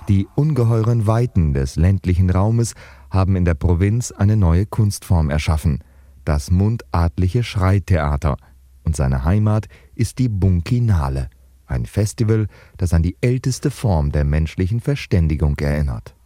Die ungeheuren Weiten des ländlichen Raumes haben in der Provinz eine neue Kunstform erschaffen, das mundartliche Schreitheater. Und seine Heimat ist die Bunkinale, ein Festival, das an die älteste Form der menschlichen Verständigung erinnert.